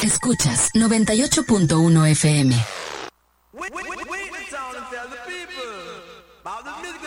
Escuchas 98.1 FM. Wait, the sound and tell the people about the music